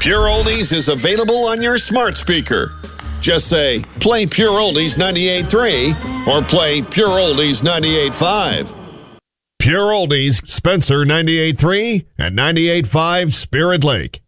Pure Oldies is available on your smart speaker. Just say, play Pure Oldies 98.3 or play Pure Oldies 98.5. Pure Oldies, Spencer 98.3 and 98.5 Spirit Lake.